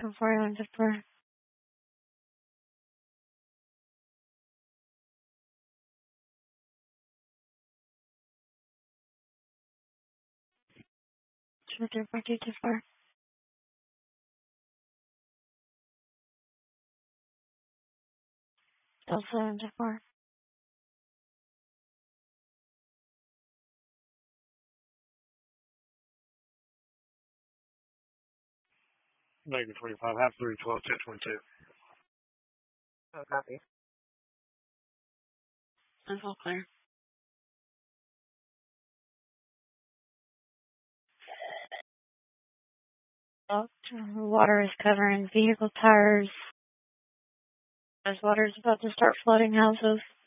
Go for it, Jennifer. Jennifer. Delta, Jennifer. Negative 25, half 3, 12, 10, 22. Oh, copy. That's all clear. Water is covering vehicle tires. As water is about to start flooding houses.